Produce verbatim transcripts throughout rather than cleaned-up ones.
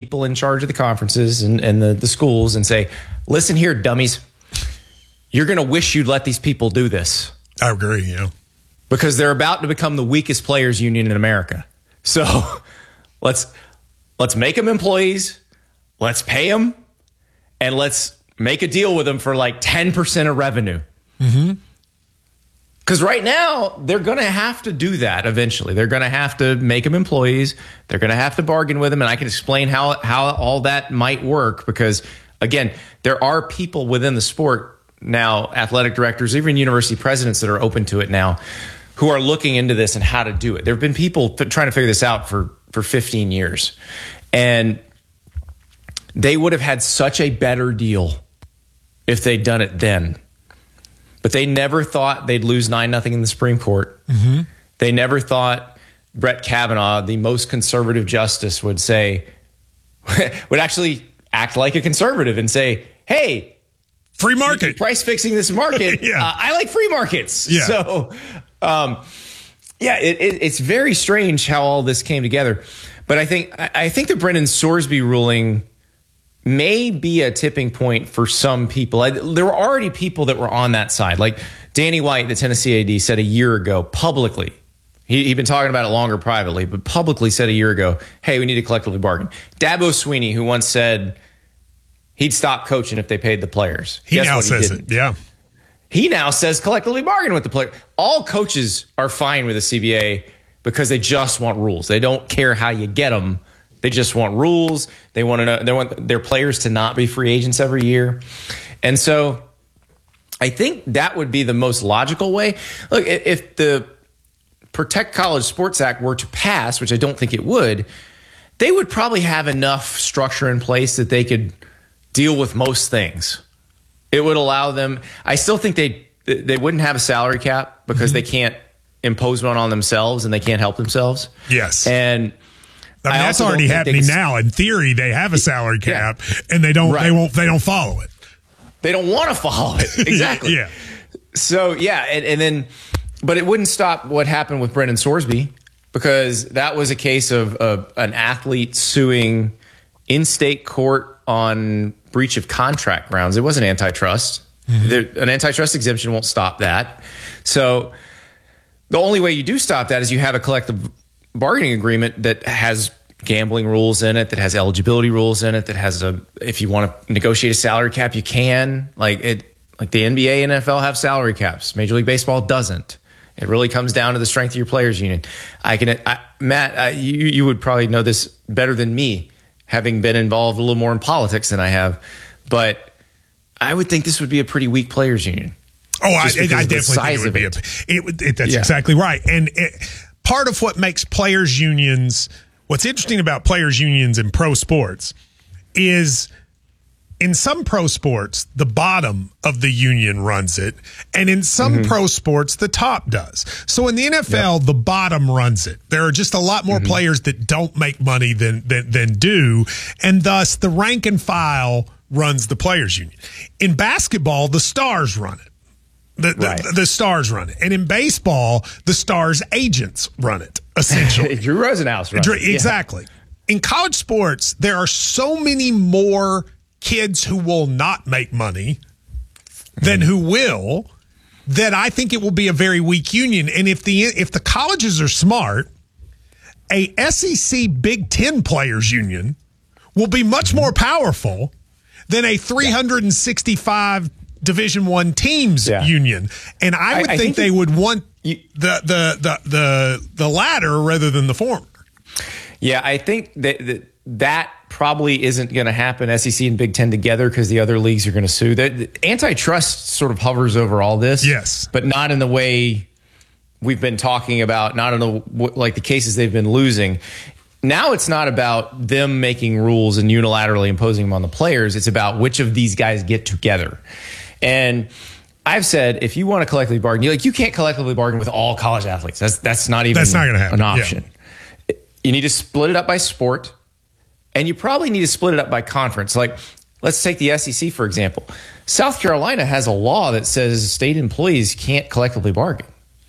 people in charge of the conferences and, and the, the schools and say, listen here, dummies, you're going to wish you'd let these people do this. I agree, yeah. Because they're about to become the weakest players union in America. So let's let's make them employees, let's pay them, and let's make a deal with them for like ten percent of revenue. Mm-hmm. Because right now, they're going to have to do that eventually. They're going to have to make them employees. They're going to have to bargain with them. And I can explain how, how all that might work because, again, there are people within the sport now, athletic directors, even university presidents that are open to it now, who are looking into this and how to do it. There have been people th- trying to figure this out for, for fifteen years. And they would have had such a better deal if they'd done it then. But they never thought they'd lose nine nothing in the Supreme Court. Mm-hmm. They never thought Brett Kavanaugh, the most conservative justice, would say, would actually act like a conservative and say, hey, free market. Price fixing this market. yeah. uh, I like free markets. Yeah. So, um, yeah, it, it, it's very strange how all this came together. But I think I, I think the Brendan Sorsby ruling may be a tipping point for some people. I, there were already people that were on that side. Like Danny White, the Tennessee A D, said a year ago publicly, he, he'd been talking about it longer privately, but publicly said a year ago, hey, we need to collectively bargain. Dabo Swinney, who once said he'd stop coaching if they paid the players. He Guess now says he it, yeah. He now says collectively bargain with the player. All coaches are fine with the C B A because they just want rules. They don't care how you get them. They just want rules. They want to know, they want their players to not be free agents every year. And so I think that would be the most logical way. Look, if the Protect College Sports Act were to pass, which I don't think it would, they would probably have enough structure in place that they could deal with most things. It would allow them. I still think they they wouldn't have a salary cap because mm-hmm. they can't impose one on themselves and they can't help themselves. Yes. And I mean, I that's already happening now. In theory, they have a salary cap, yeah. and they don't. Right. They won't. They don't follow it. They don't want to follow it. Exactly. yeah. So yeah, and, and then, but it wouldn't stop what happened with Brendan Sorsby because that was a case of, of an athlete suing in state court on breach of contract grounds. It wasn't antitrust. Mm-hmm. There, an antitrust exemption won't stop that. So the only way you do stop that is you have a collective bargaining agreement that has gambling rules in it, that has eligibility rules in it, that has a, if you want to negotiate a salary cap, you can. Like it, like the N B A and N F L have salary caps. Major League Baseball doesn't. It really comes down to the strength of your players union. I can, I, Matt, I, you, you would probably know this better than me, having been involved a little more in politics than I have. But I would think this would be a pretty weak players union. Oh, I, I definitely think it would be. A, it would. It, that's yeah. exactly right. And it, part of what makes players unions, what's interesting about players unions in pro sports is in some pro sports, the bottom of the union runs it. And in some mm-hmm. pro sports, the top does. So in the N F L, yep. the bottom runs it. There are just a lot more mm-hmm. players that don't make money than, than, than do. And thus the rank and file runs the players union. In basketball, the stars run it. The, the, right. the stars run it. And in baseball, the stars' agents run it, essentially. Drew Rosenhaus runs it. Exactly. Yeah. In college sports, there are so many more kids who will not make money than who will that I think it will be a very weak union. And if the if the colleges are smart, a S E C Big Ten players union will be much more powerful than a three hundred sixty-five Division One teams yeah. union, and I would I, I think, think they would want you, the, the the the the latter rather than the former. Yeah, I think that that, that probably isn't going to happen. S E C and Big Ten together because the other leagues are going to sue. The, the antitrust sort of hovers over all this, yes, but not in the way we've been talking about. Not in the like the cases they've been losing. Now it's not about them making rules and unilaterally imposing them on the players. It's about which of these guys get together. And I've said, if you want to collectively bargain, you like you can't collectively bargain with all college athletes. That's that's not even that's not gonna happen. An option. Yeah. You need to split it up by sport, and you probably need to split it up by conference. Like, let's take the S E C, for example. South Carolina has a law that says state employees can't collectively bargain.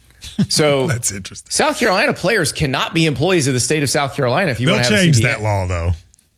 So that's interesting. South Carolina players cannot be employees of the state of South Carolina if you They'll want to have change a C B A. that law, though.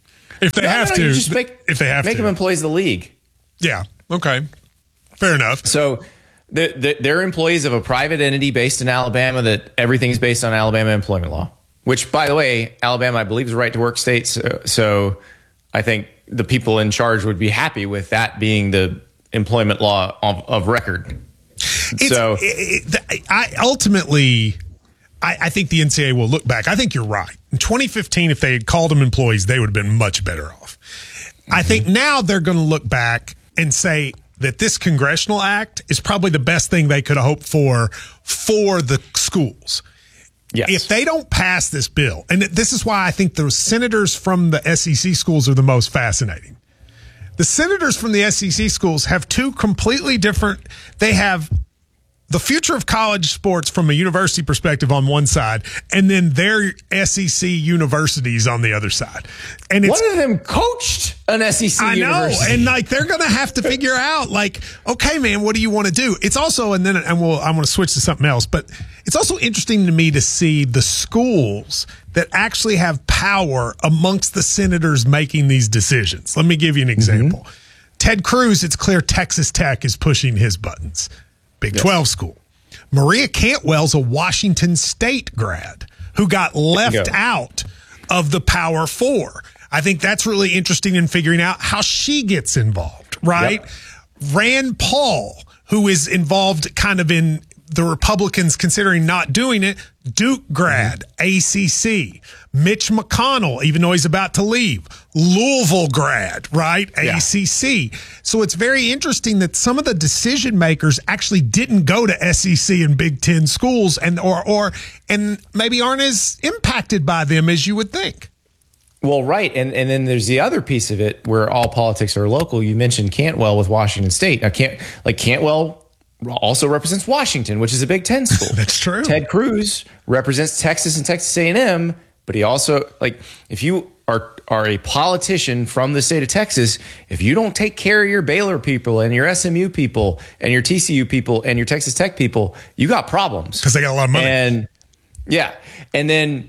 if they no, have no, no, to, you just make, if they have make to. them employees of the league. Yeah. Okay. Fair enough. So the, the, they're employees of a private entity based in Alabama that everything's based on Alabama employment law, which, by the way, Alabama, I believe, is a right to work state. So, so I think the people in charge would be happy with that being the employment law of, of record. It's, so it, it, I ultimately, I, I think the N C double A will look back. I think you're right. In twenty fifteen, if they had called them employees, they would have been much better off. Mm-hmm. I think now they're going to look back and say that this congressional act is probably the best thing they could have hoped for for the schools. Yes. If they don't pass this bill, and this is why I think those senators from the S E C schools are the most fascinating. The senators from the S E C schools have two completely different, they have the future of college sports from a university perspective on one side, and then their S E C universities on the other side. And it's, one of them coached an S E C I university. know, and like they're going to have to figure out, like, okay, man, what do you want to do? It's also, and then and we'll, I'm going to switch to something else, but it's also interesting to me to see the schools that actually have power amongst the senators making these decisions. Let me give you an example. Mm-hmm. Ted Cruz, it's clear Texas Tech is pushing his buttons. Big twelve yes. school. Maria Cantwell's a Washington State grad who got left out of the Power Four. I think that's really interesting in figuring out how she gets involved, right? Yep. Rand Paul, who is involved kind of in the Republicans considering not doing it, Duke grad, mm-hmm. A C C. Mitch McConnell, even though he's about to leave, Louisville grad, right? Yeah. A C C. So it's very interesting that some of the decision makers actually didn't go to S E C and Big Ten schools, and or or and maybe aren't as impacted by them as you would think. Well, right, and and then there's the other piece of it where all politics are local. You mentioned Cantwell with Washington State. Now, Cant like Cantwell also represents Washington, which is a Big Ten school. That's true. Ted Cruz represents Texas and Texas A and M, but he also, like, if you are are a politician from the state of Texas, if you don't take care of your Baylor people and your S M U people and your T C U people and your Texas Tech people, you got problems. Because they got a lot of money. And yeah, and then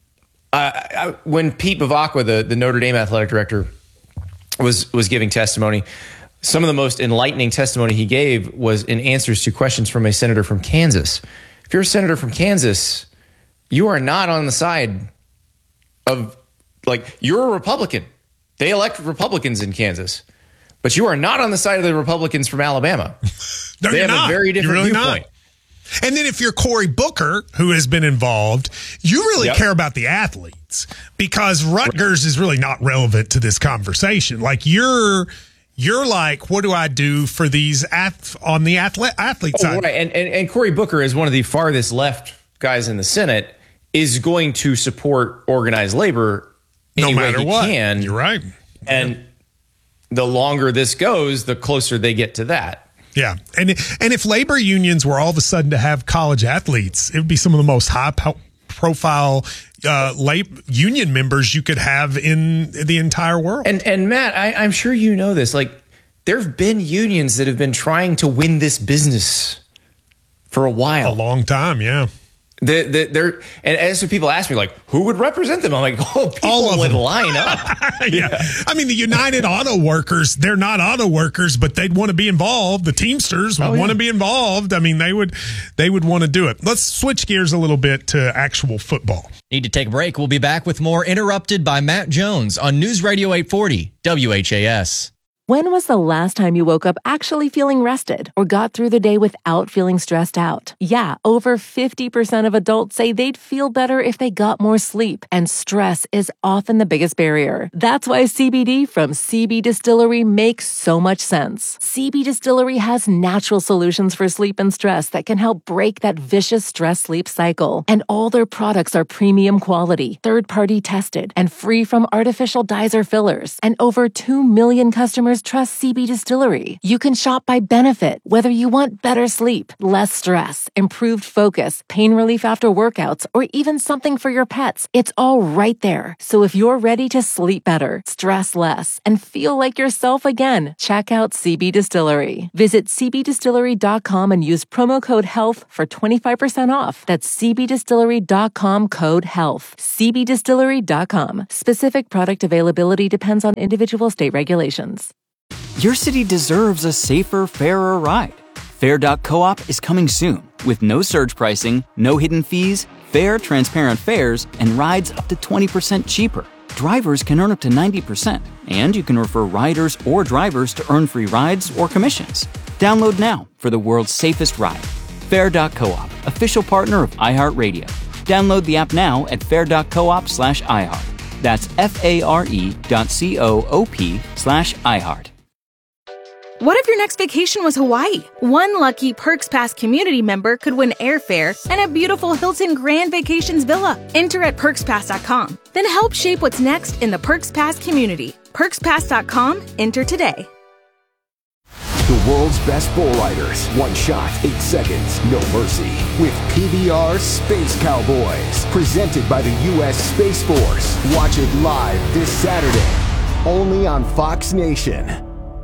uh, I, when Pete Bavacqua, the, the Notre Dame athletic director, was was giving testimony, some of the most enlightening testimony he gave was in answers to questions from a senator from Kansas. If you're a senator from Kansas, you are not on the side of, like, you're a Republican. They elect Republicans in Kansas, but you are not on the side of the Republicans from Alabama. No, they have not. a very different really viewpoint. Not. And then if you're Cory Booker, who has been involved, you really yep. care about the athletes, because Rutgers is really not relevant to this conversation. Like, you're... You're like, what do I do for these ath- on the athlete athlete oh, side? Right. And, and and Cory Booker is one of the farthest left guys in the Senate, is going to support organized labor no any matter way he what. Can. You're right. And yeah. the longer this goes, the closer they get to that. Yeah. And and if labor unions were all of a sudden to have college athletes, it would be some of the most high po- profile uh, lab- union members you could have in the entire world. And and Matt, I, I'm sure you know this. Like, there have been unions that have been trying to win this business for a while, a long time. Yeah. The, the, they're, and as people ask me, like, who would represent them? I'm like, oh, people all of would them. line up. yeah. yeah. I mean, the United Auto Workers, they're not auto workers, but they'd want to be involved. The Teamsters would oh, yeah. want to be involved. I mean, they would, they would want to do it. Let's switch gears a little bit to actual football. Need to take a break. We'll be back with more Interrupted by Matt Jones on News Radio eight forty W H A S. When was the last time you woke up actually feeling rested or got through the day without feeling stressed out? Yeah, over fifty percent of adults say they'd feel better if they got more sleep, and stress is often the biggest barrier. That's why C B D from C B Distillery makes so much sense. C B Distillery has natural solutions for sleep and stress that can help break that vicious stress-sleep cycle. And all their products are premium quality, third-party tested, and free from artificial dyes or fillers. And over two million customers customers trust C B Distillery. You can shop by benefit, whether you want better sleep, less stress, improved focus, pain relief after workouts, or even something for your pets. It's all right there. So if you're ready to sleep better, stress less, and feel like yourself again, check out C B Distillery. Visit c b distillery dot com and use promo code HEALTH for twenty-five percent off. That's c b distillery dot com code HEALTH. c b distillery dot com. Specific product availability depends on individual state regulations. Your city deserves a safer, fairer ride. Fair dot coop is coming soon with no surge pricing, no hidden fees, fair, transparent fares, and rides up to twenty percent cheaper. Drivers can earn up to ninety percent, and you can refer riders or drivers to earn free rides or commissions. Download now for the world's safest ride. Fair dot coop, official partner of iHeartRadio. Download the app now at fair dot coop slash iHeart. That's F-A-R-E dot C-O-O-P slash iHeart. What if your next vacation was Hawaii? One lucky Perks Pass community member could win airfare and a beautiful Hilton Grand Vacations villa. Enter at perks pass dot com. Then help shape what's next in the Perks Pass community. perks pass dot com. Enter today. The world's best bull riders. One shot, eight seconds, no mercy. With P B R Space Cowboys. Presented by the U S Space Force. Watch it live this Saturday. Only on Fox Nation.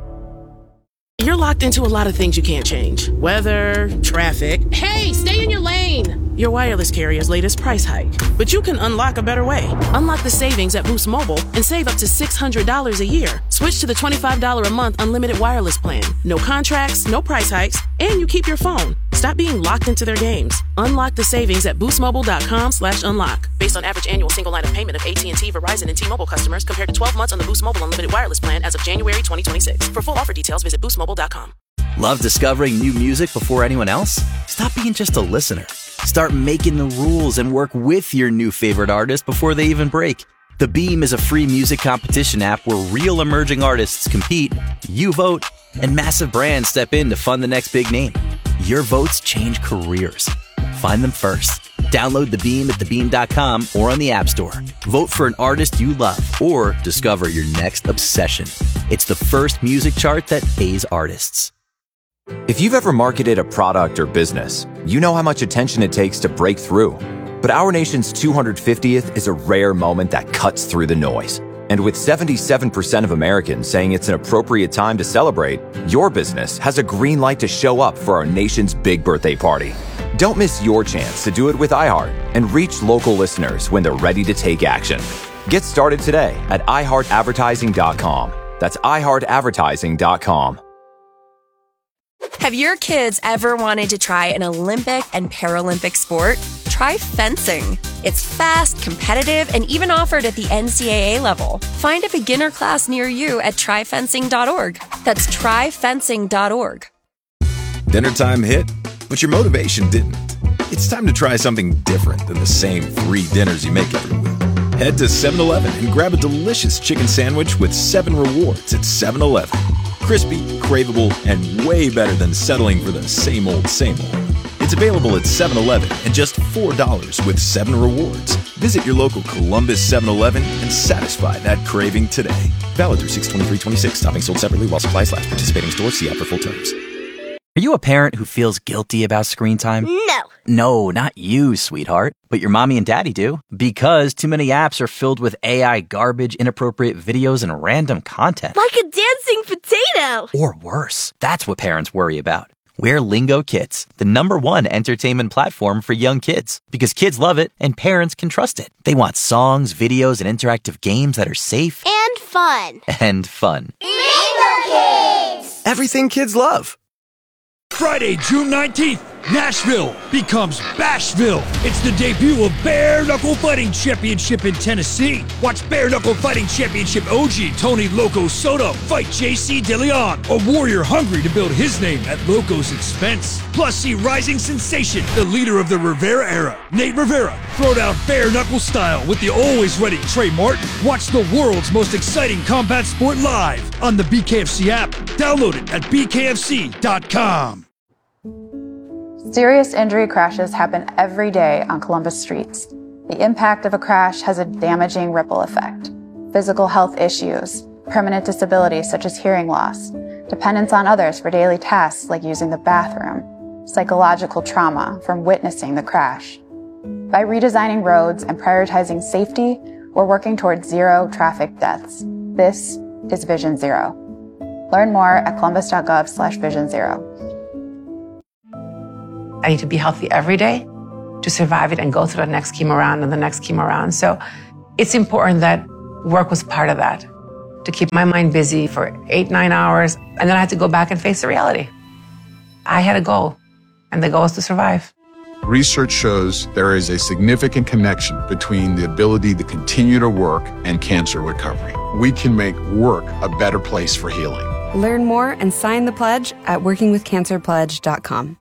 You're locked into a lot of things you can't change. Weather, traffic. Hey, stay in your lane! Your wireless carrier's latest price hike. But you can unlock a better way. Unlock the savings at Boost Mobile and save up to six hundred dollars a year. Switch to the twenty-five dollars a month unlimited wireless plan. No contracts, no price hikes, and you keep your phone. Stop being locked into their games. Unlock the savings at boostmobile.com slash unlock. Based on average annual single line of payment of A T and T, Verizon, and T-Mobile customers compared to twelve months on the Boost Mobile unlimited wireless plan as of January twenty twenty-six. For full offer details, visit boost mobile dot com. Love discovering new music before anyone else? Stop being just a listener. Start making the rules and work with your new favorite artist before they even break. The Beam is a free music competition app where real emerging artists compete, you vote, and massive brands step in to fund the next big name. Your votes change careers. Find them first. Download The Beam at the beam dot com or on the App Store. Vote for an artist you love or discover your next obsession. It's the first music chart that pays artists. If you've ever marketed a product or business, you know how much attention it takes to break through. But our nation's two hundred fiftieth is a rare moment that cuts through the noise. And with seventy-seven percent of Americans saying it's an appropriate time to celebrate, your business has a green light to show up for our nation's big birthday party. Don't miss your chance to do it with iHeart and reach local listeners when they're ready to take action. Get started today at i heart advertising dot com. That's i heart advertising dot com. Have your kids ever wanted to try an Olympic and Paralympic sport? Try fencing. It's fast, competitive, and even offered at the N C double A level. Find a beginner class near you at try fencing dot org. That's try fencing dot org. Dinner time hit, but your motivation didn't. It's time to try something different than the same three dinners you make every week. Head to seven eleven and grab a delicious chicken sandwich with seven rewards at seven eleven. Crispy, craveable, and way better than settling for the same old, same old. It's available at seven eleven and just four dollars with seven rewards. Visit your local Columbus seven eleven and satisfy that craving today. Valid through six twenty-three twenty-six. Topping sold separately while supplies last. Participating stores. See app for full terms. Are you a parent who feels guilty about screen time? No. No, not you, sweetheart. But your mommy and daddy do. Because too many apps are filled with A I garbage, inappropriate videos, and random content. Like a dancing potato. Or worse. That's what parents worry about. We're Lingo Kids, the number one entertainment platform for young kids. Because kids love it and parents can trust it. They want songs, videos, and interactive games that are safe. And fun. And fun. Lingo Kids! Everything kids love. Friday, June nineteenth, Nashville becomes Bashville. It's the debut of Bare Knuckle Fighting Championship in Tennessee. Watch Bare Knuckle Fighting Championship O G Tony Loco Soto fight J C DeLeon, a warrior hungry to build his name at Loco's expense. Plus, see rising sensation, the leader of the Rivera era, Nate Rivera, throw down bare knuckle style with the always ready Trey Martin. Watch the world's most exciting combat sport live on the B K F C app. Download it at b k f c dot com. Serious injury crashes happen every day on Columbus streets. The impact of a crash has a damaging ripple effect. Physical health issues, permanent disabilities such as hearing loss, dependence on others for daily tasks like using the bathroom, psychological trauma from witnessing the crash. By redesigning roads and prioritizing safety, we're working towards zero traffic deaths. This is Vision Zero. Learn more at columbus.gov slash vision zero. I need to be healthy every day to survive it and go through the next chemo round and the next chemo round. So it's important that work was part of that, to keep my mind busy for eight, nine hours. And then I had to go back and face the reality. I had a goal, and the goal was to survive. Research shows there is a significant connection between the ability to continue to work and cancer recovery. We can make work a better place for healing. Learn more and sign the pledge at working with cancer pledge dot com.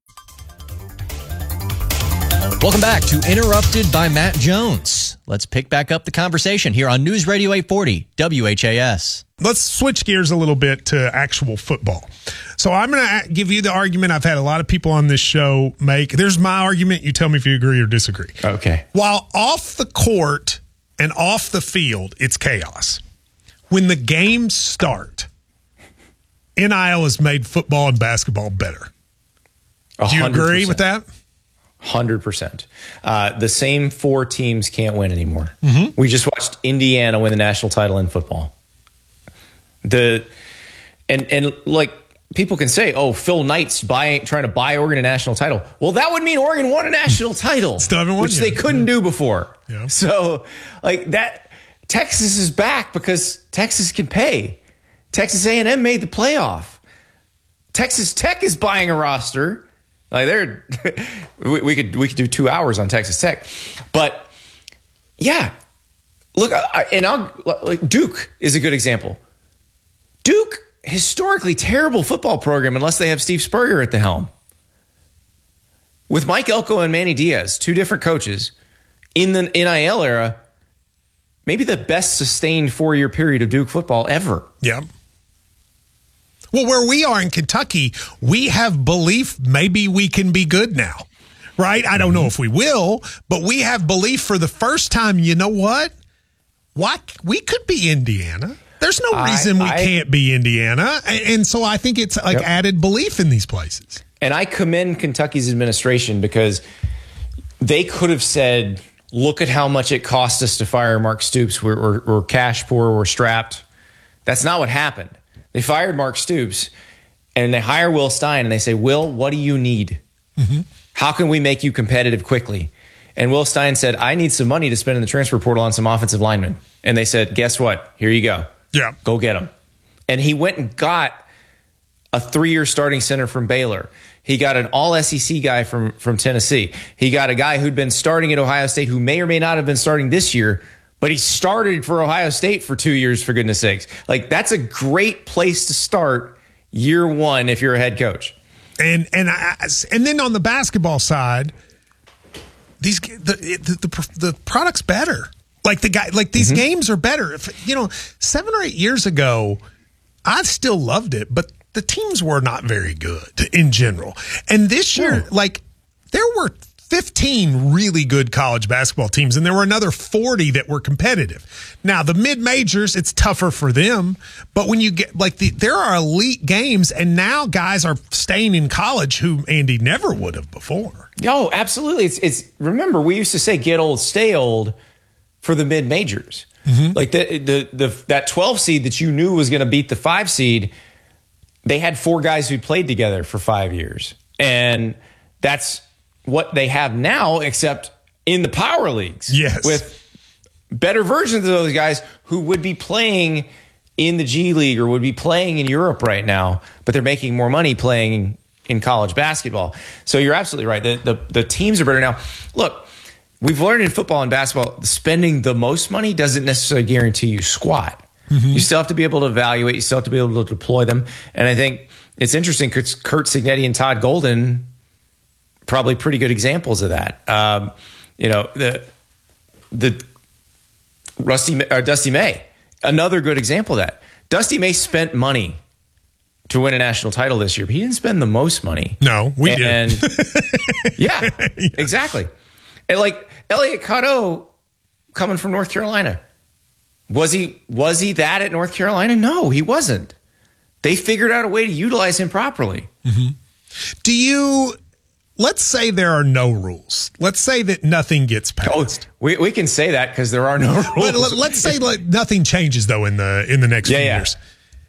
Welcome back to Interrupted by Matt Jones. Let's pick back up the conversation here on News Radio eight forty W H A S. Let's switch gears a little bit to actual football. So I'm going to give you the argument I've had a lot of people on this show make. There's my argument. You tell me if you agree or disagree. Okay. While off the court and off the field, it's chaos. When the games start, N I L has made football and basketball better. Do you agree with that? one hundred percent. Uh, the same four teams can't win anymore. Mm-hmm. We just watched Indiana win the national title in football. The and and like people can say, oh, Phil Knight's buying trying to buy Oregon a national title. Well, that would mean Oregon won a national title, Still haven't won which yet. they couldn't do before. Yeah. So like that, Texas is back because Texas can pay. Texas A and M made the playoff. Texas Tech is buying a roster. Like they're, we, we could we could do two hours on Texas Tech, but yeah, look, I, and I'll, like Duke is a good example. Duke, historically terrible football program unless they have Steve Spurrier at the helm. With Mike Elko and Manny Diaz, two different coaches in the N I L era, maybe the best sustained four-year period of Duke football ever. Yeah. Well, where we are in Kentucky, we have belief maybe we can be good now, right? I don't know if we will, but we have belief for the first time. You know what? What we could be Indiana. There's no reason I, we I, can't be Indiana. And so I think it's like yep. added belief in these places. And I commend Kentucky's administration because they could have said, look at how much it cost us to fire Mark Stoops. We're, we're, we're cash poor. We're strapped. That's not what happened. They fired Mark Stoops and they hire Will Stein and they say, Will, what do you need? Mm-hmm. How can we make you competitive quickly? And Will Stein said, I need some money to spend in the transfer portal on some offensive linemen. And they said, guess what? Here you go. Yeah. Go get them. And he went and got a three-year starting center from Baylor. He got an all S E C guy from, from Tennessee. He got a guy who'd been starting at Ohio State who may or may not have been starting this year, but he started for Ohio State for two years, for goodness sakes. Like, that's a great place to start year one if you're a head coach. And and I, and then on the basketball side, these the the, the, the product's better. Like the guy, like these mm-hmm. games are better. If, you know, seven or eight years ago, I still loved it, but the teams were not very good in general. And this year, yeah. like there were fifteen really good college basketball teams, and there were another forty that were competitive. Now, the mid-majors, it's tougher for them, but when you get, like, the, there are elite games, and now guys are staying in college who Andy never would have before. Oh, absolutely. It's, it's remember, we used to say get old, stay old for the mid-majors. Mm-hmm. Like, the, the, the that twelve seed that you knew was going to beat the five seed, they had four guys who played together for five years. And that's what they have now, except in the power leagues. Yes. With better versions of those guys who would be playing in the G League or would be playing in Europe right now, but they're making more money playing in college basketball. So you're absolutely right. The, the, the teams are better now. Look, we've learned in football and basketball, spending the most money doesn't necessarily guarantee you squat. Mm-hmm. You still have to be able to evaluate. You still have to be able to deploy them. And I think it's interesting because Kurt Cignetti and Todd Golden, probably pretty good examples of that. Um, you know, the the Rusty or Dusty May, another good example of that. Dusty May spent money to win a national title this year, but he didn't spend the most money. No, we and, did. yeah, yeah, exactly. And like Elliot Cadeau coming from North Carolina, Was he was he that at North Carolina? No, he wasn't. They figured out a way to utilize him properly. Mm-hmm. Do you, let's say there are no rules. Let's say that nothing gets passed. Oh, we, we can say that because there are no rules. But let, let's say like, nothing changes, though, in the in the next yeah, few yeah. years.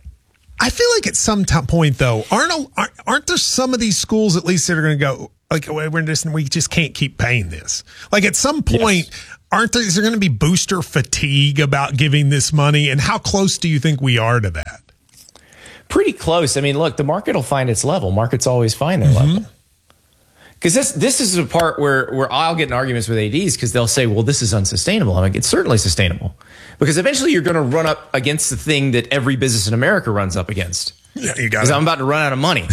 I feel like at some t- point, though, aren't, aren't aren't there some of these schools at least that are going to go, like, we're just, we just can't keep paying this? Like, at some point, yes. aren't there, is there going to be booster fatigue about giving this money? And how close do you think we are to that? Pretty close. I mean, look, the market will find its level. Markets always find their mm-hmm. level. Because this this is a part where, where I'll get in arguments with A Ds because they'll say, well, this is unsustainable. I'm like, it's certainly sustainable. Because eventually you're going to run up against the thing that every business in America runs up against. Yeah, you got it. Because I'm about to run out of money.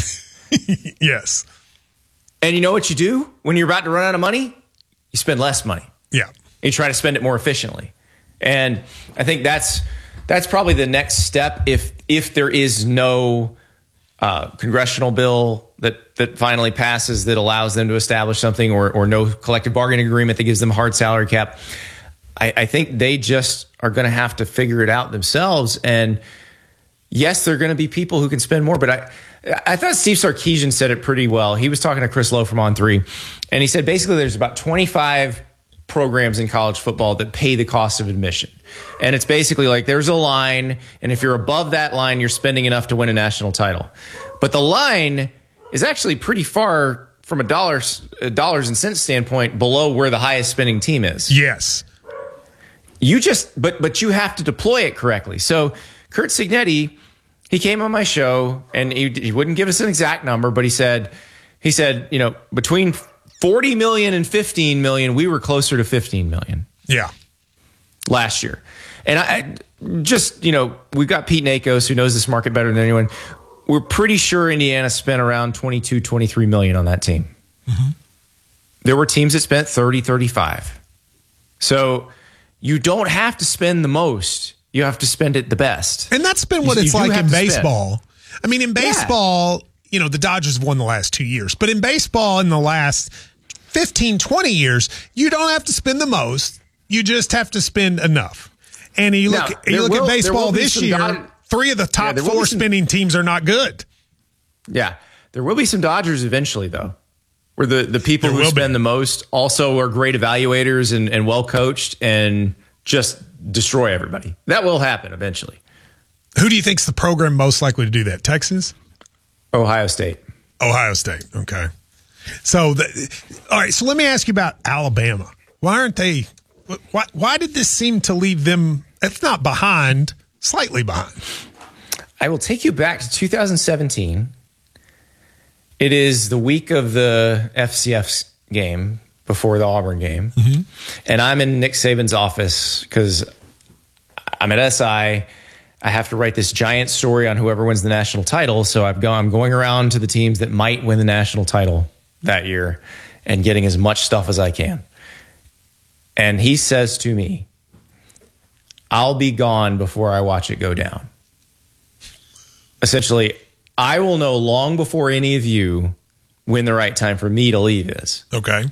Yes. And you know what you do when you're about to run out of money? You spend less money. Yeah. You try to spend it more efficiently. And I think that's that's probably the next step if if there is no uh, congressional bill that that finally passes that allows them to establish something or or no collective bargaining agreement that gives them a hard salary cap. I, I think they just are going to have to figure it out themselves. And yes, there are going to be people who can spend more, but I I thought Steve Sarkisian said it pretty well. He was talking to Chris Lowe from On three, and he said basically there's about twenty-five programs in college football that pay the cost of admission. And it's basically like there's a line, and if you're above that line, you're spending enough to win a national title. But the line is actually pretty far from a dollars, a dollars and cents standpoint below where the highest spending team is. Yes. You just, but but you have to deploy it correctly. So Curt Cignetti, he came on my show, and he, he wouldn't give us an exact number, but he said, he said, you know, between forty million and fifteen million, we were closer to fifteen million. Yeah. Last year. And I, I just, you know, we've got Pete Nakos, who knows this market better than anyone. We're pretty sure Indiana spent around twenty-two, twenty-three million on that team. Mm-hmm. There were teams that spent thirty, thirty-five. So you don't have to spend the most. You have to spend it the best. And that's been what you, it's you like in baseball. Spend. I mean, in baseball, yeah. you know, the Dodgers have won the last two years. But in baseball, in the last fifteen, twenty years, you don't have to spend the most. You just have to spend enough. And you look, now, you look will, at baseball this year, Dod- three of the top yeah, four some, spending teams are not good. Yeah. There will be some Dodgers eventually, though, where the, the people there who spend be. the most also are great evaluators and, and well-coached and just destroy everybody. That will happen eventually. Who do you think's the program most likely to do that? Texas? Ohio State. Ohio State. Okay. So, the, all right. So let me ask you about Alabama. Why aren't they? Why, why did this seem to leave them, if not behind, slightly behind? I will take you back to two thousand seventeen. It is the week of the F C F game before the Auburn game. Mm-hmm. And I'm in Nick Saban's office because I'm at S I. I have to write this giant story on whoever wins the national title. So I've go, I'm going around to the teams that might win the national title that year and getting as much stuff as I can. And he says to me, I'll be gone before I watch it go down. Essentially, I will know long before any of you when the right time for me to leave is. Okay.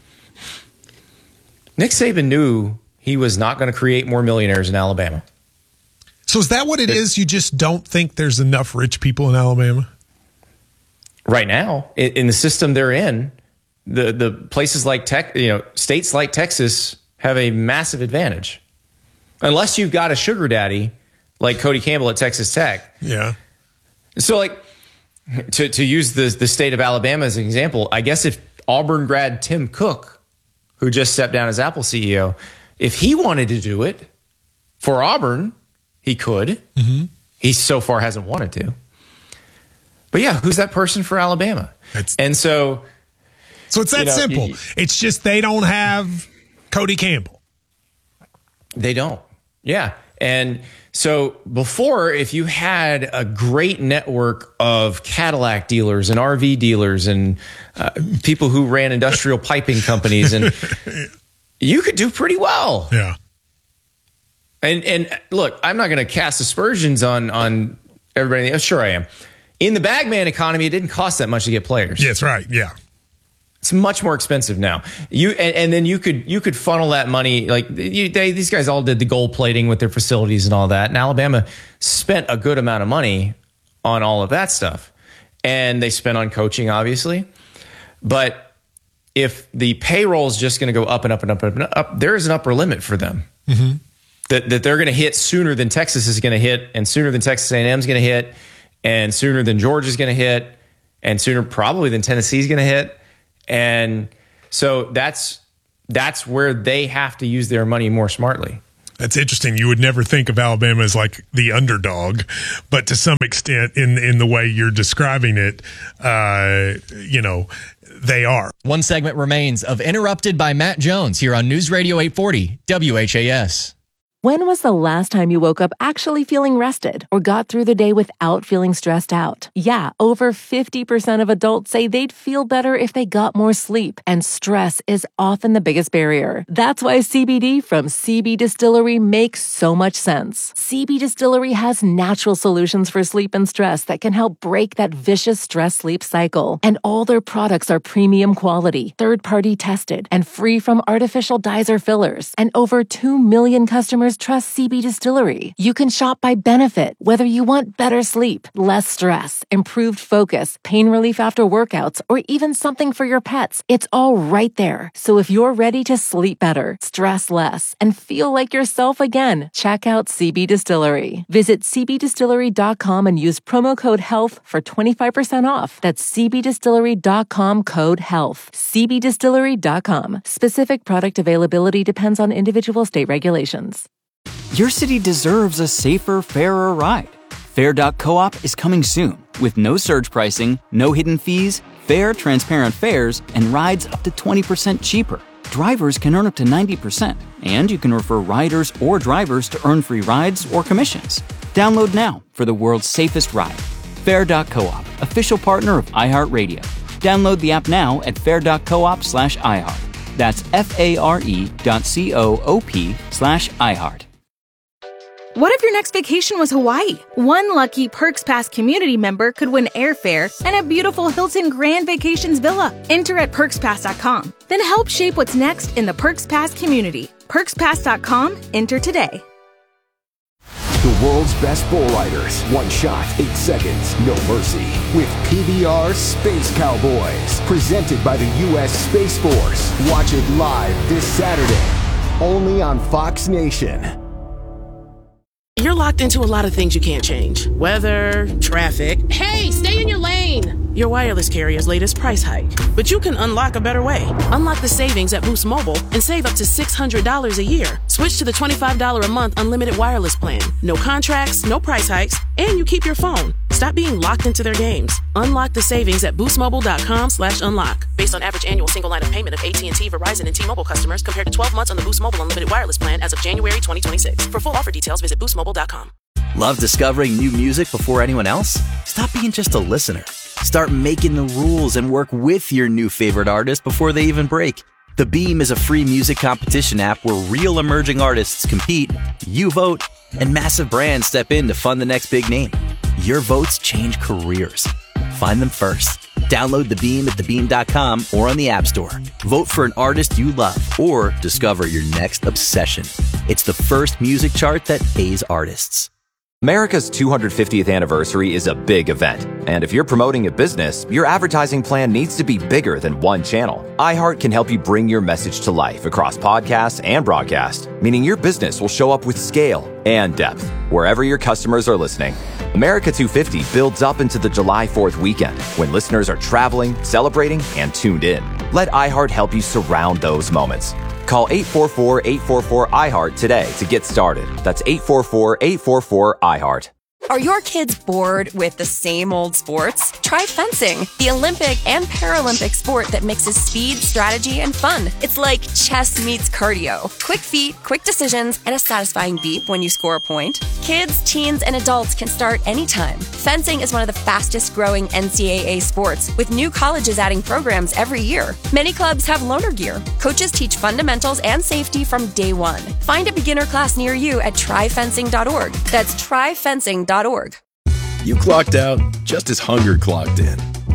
Nick Saban knew he was not going to create more millionaires in Alabama. So is that what it, it is? You just don't think there's enough rich people in Alabama? Right now, in the system they're in, the, the places like tech, you know, states like Texas have a massive advantage. Unless you've got a sugar daddy like Cody Campbell at Texas Tech. Yeah. So like to, to use the, the state of Alabama as an example, I guess if Auburn grad Tim Cook, who just stepped down as Apple C E O, if he wanted to do it for Auburn, he could. Mm-hmm. He so far hasn't wanted to. But yeah, who's that person for Alabama? That's, and so... So it's that you know, simple. You, it's just they don't have Cody Campbell. They don't. Yeah. And so before, if you had a great network of Cadillac dealers and R V dealers and uh, people who ran industrial piping companies, and you could do pretty well. Yeah. And and look, I'm not going to cast aspersions on on everybody. Sure, I am. In the bagman economy, it didn't cost that much to get players. Yeah, that's right. Yeah. It's much more expensive now. You and, and then you could you could funnel that money like you, they, these guys all did the gold plating with their facilities and all that. And Alabama spent a good amount of money on all of that stuff, and they spent on coaching, obviously. But if the payroll is just going to go up and up and up and up, up, there is an upper limit for them mm-hmm. that that they're going to hit sooner than Texas is going to hit, and sooner than Texas A and M is going to hit, and sooner than Georgia is going to hit, and sooner probably than Tennessee is going to hit. And so that's that's where they have to use their money more smartly. That's interesting. You would never think of Alabama as like the underdog, but to some extent, in in the way you're describing it, uh, you know, they are. One segment remains of Interrupted by Matt Jones here on News Radio eight forty W H A S. When was the last time you woke up actually feeling rested or got through the day without feeling stressed out? Yeah, over fifty percent of adults say they'd feel better if they got more sleep, and stress is often the biggest barrier. That's why C B D from C B Distillery makes so much sense. C B Distillery has natural solutions for sleep and stress that can help break that vicious stress-sleep cycle. And all their products are premium quality, third-party tested, and free from artificial dyes or fillers. And over two million customers trust C B Distillery. You can shop by benefit, whether you want better sleep, less stress, improved focus, pain relief after workouts, or even something for your pets. It's all right there. So if you're ready to sleep better, stress less, and feel like yourself again, check out C B Distillery. Visit c b distillery dot com and use promo code HEALTH for twenty-five percent off. That's c b distillery dot com code HEALTH. c b distillery dot com. Specific product availability depends on individual state regulations. Your city deserves a safer, fairer ride. Fair dot coop is coming soon with no surge pricing, no hidden fees, fair, transparent fares, and rides up to twenty percent cheaper. Drivers can earn up to ninety percent, and you can refer riders or drivers to earn free rides or commissions. Download now for the world's safest ride. Fair dot coop, official partner of iHeartRadio. Download the app now at fair dot coop slash iHeart. That's F-A-R-E dot C-O-O-P slash iHeart. What if your next vacation was Hawaii? One lucky Perks Pass community member could win airfare and a beautiful Hilton Grand Vacations villa. Enter at perks pass dot com. Then help shape what's next in the Perks Pass community. perks pass dot com. Enter today. The world's best bull riders. One shot, eight seconds, no mercy. With P B R Space Cowboys. Presented by the U S Space Force. Watch it live this Saturday. Only on Fox Nation. You're locked into a lot of things you can't change. Weather, traffic. Hey, stay in your lane! Your wireless carrier's latest price hike. But you can unlock a better way. Unlock the savings at Boost Mobile and save up to six hundred dollars a year. Switch to the twenty-five dollars a month unlimited wireless plan. No contracts, no price hikes, and you keep your phone. Stop being locked into their games. Unlock the savings at boostmobile.com slash unlock. Based on average annual single line of payment of A T and T, Verizon, and T-Mobile customers compared to twelve months on the Boost Mobile unlimited wireless plan as of January twenty twenty-six. For full offer details, visit boost mobile dot com. Love discovering new music before anyone else? Stop being just a listener. Start making the rules and work with your new favorite artist before they even break. The Beam is a free music competition app where real emerging artists compete, you vote, and massive brands step in to fund the next big name. Your votes change careers. Find them first. Download The Beam at the beam dot com or on the App Store. Vote for an artist you love or discover your next obsession. It's the first music chart that pays artists. America's two hundred fiftieth anniversary is a big event, and if you're promoting a business, your advertising plan needs to be bigger than one channel. iHeart can help you bring your message to life across podcasts and broadcast, meaning your business will show up with scale and depth wherever your customers are listening. America two fifty builds up into the July fourth weekend when listeners are traveling, celebrating, and tuned in. Let iHeart help you surround those moments. Call eight four four, eight four four, I heart today to get started. That's eight four four, eight four four, I heart. Are your kids bored with the same old sports? Try fencing, the Olympic and Paralympic sport that mixes speed, strategy, and fun. It's like chess meets cardio. Quick feet, quick decisions, and a satisfying beep when you score a point. Kids, teens, and adults can start anytime. Fencing is one of the fastest growing N C double A sports, with new colleges adding programs every year. Many clubs have loaner gear. Coaches teach fundamentals and safety from day one. Find a beginner class near you at try fencing dot org. That's try fencing dot org. You clocked out just as hunger clocked in.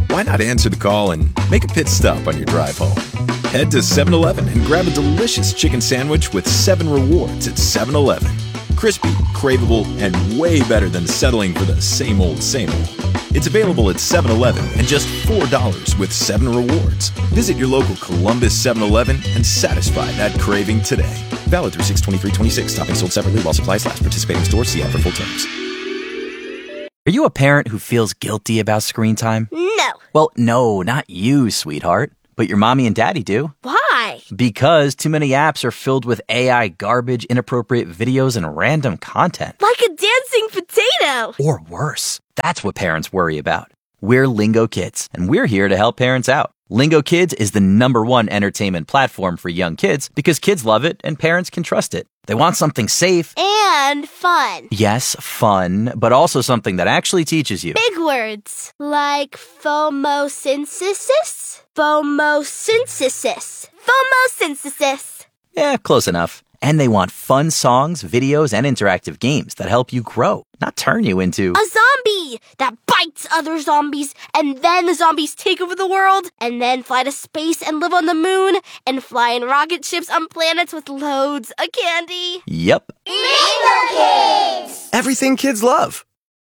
Why not answer the call and make a pit stop on your drive home? Head to seven eleven and grab a delicious chicken sandwich with seven rewards at seven eleven. Crispy, craveable, and way better than settling for the same old, same old. It's available at seven eleven and just four dollars with seven rewards. Visit your local Columbus seven eleven and satisfy that craving today. Valid through six twenty-three twenty-six. Topping sold separately while supplies last. Participating stores. See app for full terms. Are you a parent who feels guilty about screen time? No. Well, no, not you, sweetheart. But your mommy and daddy do. Why? Because too many apps are filled with A I garbage, inappropriate videos, and random content. Like a dancing potato. Or worse. That's what parents worry about. We're Lingo Kids, and we're here to help parents out. Lingo Kids is the number one entertainment platform for young kids because kids love it and parents can trust it. They want something safe. And fun. Yes, fun, but also something that actually teaches you. Big words. Like phomosynthesis? Phomosynthesis. Phomosynthesis. Yeah, close enough. And they want fun songs, videos, and interactive games that help you grow, not turn you into a zombie that bites other zombies, and then the zombies take over the world, and then fly to space and live on the moon, and fly in rocket ships on planets with loads of candy. Yep. Lingo Kids! Everything kids love.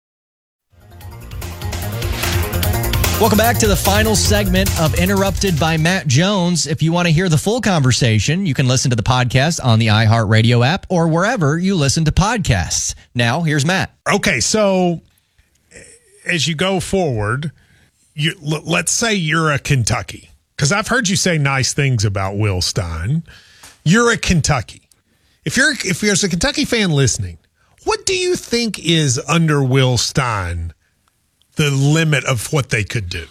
Welcome back to the final segment of Interrupted by Matt Jones. If you want to hear the full conversation, you can listen to the podcast on the iHeartRadio app or wherever you listen to podcasts. Now, here's Matt. Okay, so as you go forward, you, l- let's say you're a Kentucky, because I've heard you say nice things about Will Stein. You're a Kentucky. If you're if there's a Kentucky fan listening, what do you think is under Will Stein the limit of what they could do?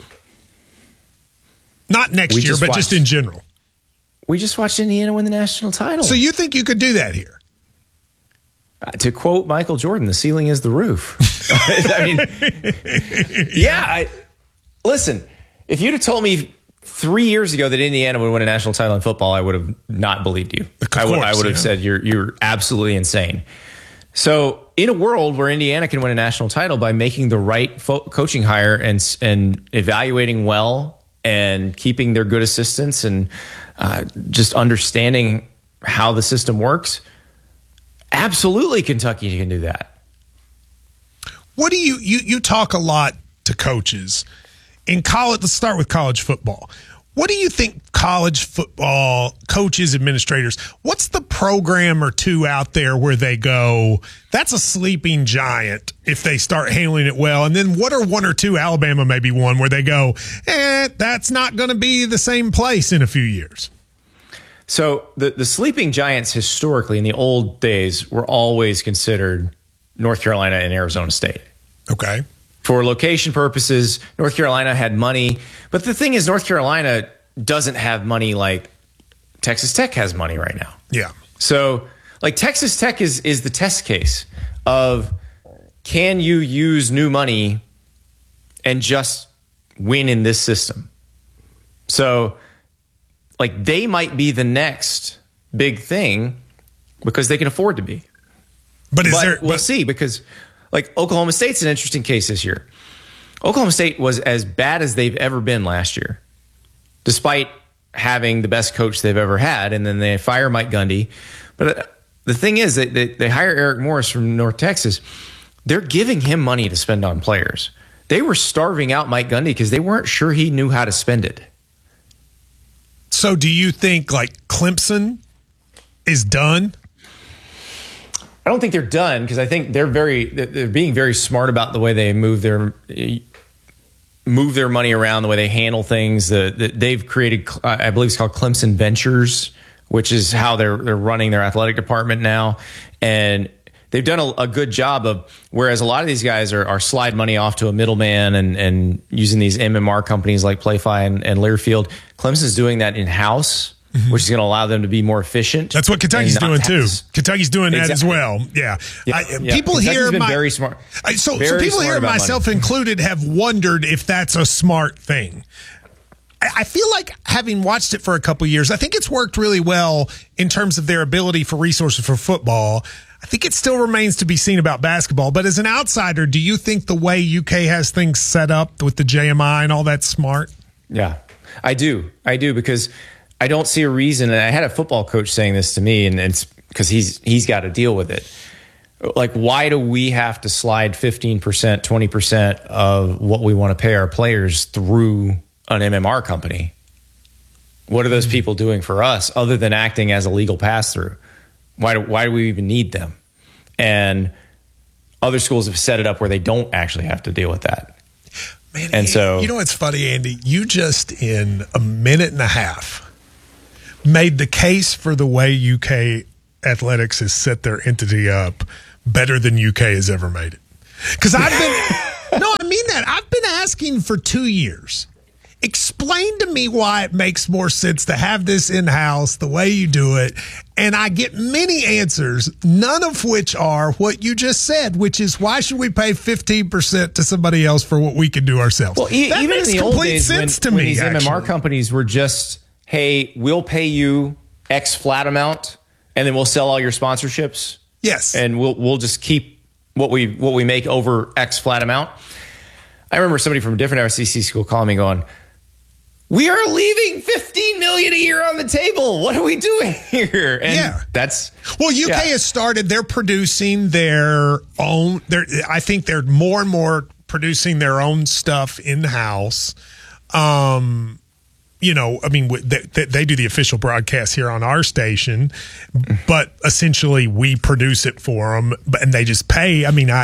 Not next We year, just but watched- just in general. We just watched Indiana win the national title. So you think you could do that here? Uh, to quote Michael Jordan, the ceiling is the roof. I mean, yeah. I, listen, if you'd have told me three years ago that Indiana would win a national title in football, I would have not believed you. Of I would, course, I would have yeah. said you're you're absolutely insane. So, in a world where Indiana can win a national title by making the right fo- coaching hire and and evaluating well and keeping their good assistants and uh, just understanding how the system works, absolutely Kentucky can do that. What do you, you, you talk a lot to coaches in college. Let's start with college football. What do you think college football coaches, administrators, what's the program or two out there where they go, that's a sleeping giant if they start handling it well? And then what are one or two, Alabama maybe one, where they go, eh, that's not going to be the same place in a few years? So the, the sleeping giants historically in the old days were always considered North Carolina and Arizona State. Okay. For location purposes, North Carolina had money. But the thing is, North Carolina doesn't have money like Texas Tech has money right now. Yeah. So, like, Texas Tech is is the test case of, can you use new money and just win in this system? So, like, they might be the next big thing because they can afford to be. But is but there? We'll but, see, because like Oklahoma State's an interesting case this year. Oklahoma State was as bad as they've ever been last year, despite having the best coach they've ever had. And then they fire Mike Gundy. But the thing is that they, they hire Eric Morris from North Texas. They're giving him money to spend on players. They were starving out Mike Gundy because they weren't sure he knew how to spend it. So do you think like Clemson is done? I don't think they're done, because I think they're very they're being very smart about the way they move their move their money around, the way they handle things. The, the, they've created, I believe it's called Clemson Ventures, which is how they're they're running their athletic department now, and they've done a, a good job of. Whereas a lot of these guys are, are slide money off to a middleman and and using these M M R companies like PlayFi and, and Learfield. Clemson's doing that in house. Mm-hmm. Which is going to allow them to be more efficient. That's what Kentucky's doing too. Tax. Kentucky's doing that Exactly. as well. Yeah, yeah, I, yeah. people Kentucky's here, been my, very smart. I, so, very so people smart here, about myself money. included, have wondered if that's a smart thing. I, I feel like, having watched it for a couple of years, I think it's worked really well in terms of their ability for resources for football. I think it still remains to be seen about basketball. But as an outsider, do you think the way U K has things set up with the J M I and all that smart? Yeah, I do. I do because I don't see a reason. And I had a football coach saying this to me, and it's because he's he's got to deal with it. Like, why do we have to slide fifteen percent, twenty percent of what we want to pay our players through an M M R company? What are those people doing for us other than acting as a legal pass-through? Why do, why do we even need them? And other schools have set it up where they don't actually have to deal with that. Man, and so, you know what's funny, Andy? You just in a minute and a half made the case for the way U K athletics has set their entity up better than U K has ever made it. Because I've been, no, I mean that. I've been asking for two years. Explain to me why it makes more sense to have this in-house the way you do it. And I get many answers, none of which are what you just said, which is why should we pay fifteen percent to somebody else for what we can do ourselves? Well, e- that even makes in the complete old days sense when, to when me, these actually. M M R companies were just, hey, we'll pay you X flat amount, and then we'll sell all your sponsorships. Yes. And we'll we'll just keep what we what we make over X flat amount. I remember somebody from a different S E C school calling me going, we are leaving fifteen million dollars a year on the table. What are we doing here? And yeah. that's well, U K yeah. has started, they're producing their own, they're, I think they're more and more producing their own stuff in-house. Um, you know, I mean, they, they do the official broadcast here on our station, but essentially we produce it for them, and they just pay. I mean, I,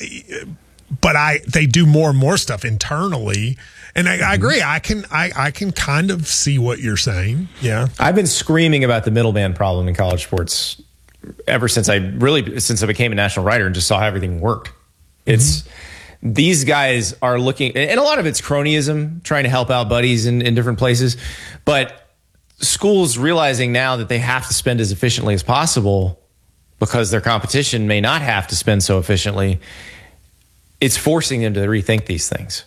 but I, they do more and more stuff internally. And I, I agree. I can I, I can kind of see what you're saying. Yeah. I've been screaming about the middleman problem in college sports ever since I really since I became a national writer and just saw how everything worked. It's mm-hmm. These guys are looking, and a lot of it's cronyism, trying to help out buddies in, in different places. But schools realizing now that they have to spend as efficiently as possible because their competition may not have to spend so efficiently, it's forcing them to rethink these things.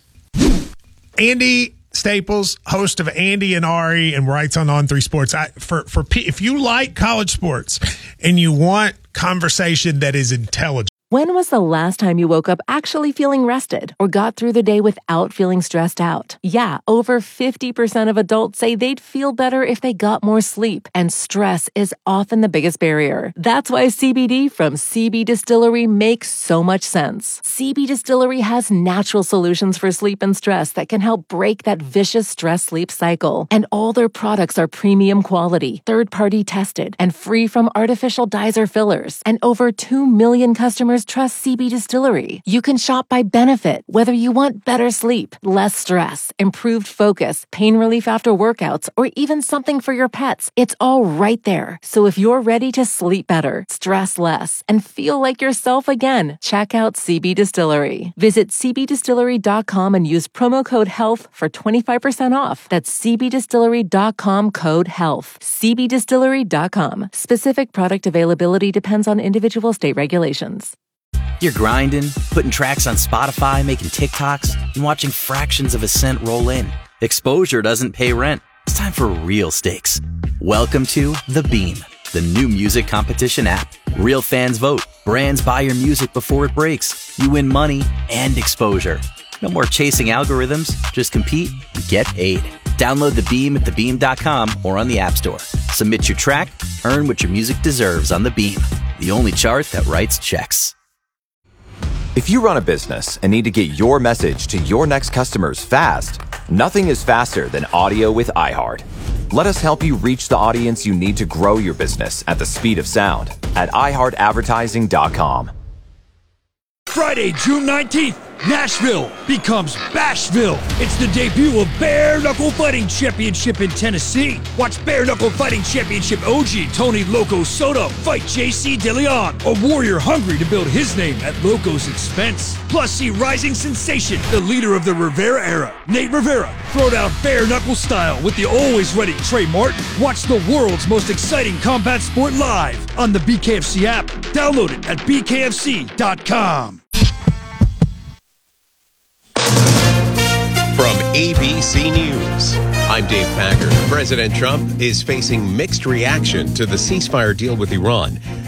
Andy Staples, host of Andy and Ari, and writes on On three Sports. I, for for if you like college sports and you want conversation that is intelligent. When was the last time you woke up actually feeling rested or got through the day without feeling stressed out? Yeah, over fifty percent of adults say they'd feel better if they got more sleep, and stress is often the biggest barrier. That's why C B D from C B Distillery makes so much sense. C B Distillery has natural solutions for sleep and stress that can help break that vicious stress-sleep cycle. And all their products are premium quality, third-party tested, and free from artificial dyes or fillers. And over two million customers trust C B Distillery. You can shop by benefit, whether you want better sleep, less stress, improved focus, pain relief after workouts, or even something for your pets. It's all right there. So if you're ready to sleep better, stress less, and feel like yourself again, check out C B Distillery. Visit c b distillery dot com and use promo code HEALTH for twenty-five percent off. That's c b distillery dot com code HEALTH. c b distillery dot com. Specific product availability depends on individual state regulations. You're grinding, putting tracks on Spotify, making TikToks, and watching fractions of a cent roll in. Exposure doesn't pay rent. It's time for real stakes. Welcome to The Beam, the new music competition app. Real fans vote. Brands buy your music before it breaks. You win money and exposure. No more chasing algorithms. Just compete and get paid. Download The Beam at the beam dot com or on the App Store. Submit your track, earn what your music deserves on The Beam, the only chart that writes checks. If you run a business and need to get your message to your next customers fast, nothing is faster than audio with iHeart. Let us help you reach the audience you need to grow your business at the speed of sound at i heart advertising dot com. Friday, June nineteenth, Nashville becomes Bashville. It's the debut of Bare Knuckle Fighting Championship in Tennessee. Watch Bare Knuckle Fighting Championship O G Tony Loco Soto fight J C DeLeon, a warrior hungry to build his name at Loco's expense. Plus, see rising sensation, the leader of the Rivera era, Nate Rivera, throw down bare knuckle style with the always ready Trey Martin. Watch the world's most exciting combat sport live on the B K F C app. Download it at b k f c dot com. From A B C News, I'm Dave Packer. President Trump is facing mixed reaction to the ceasefire deal with Iran.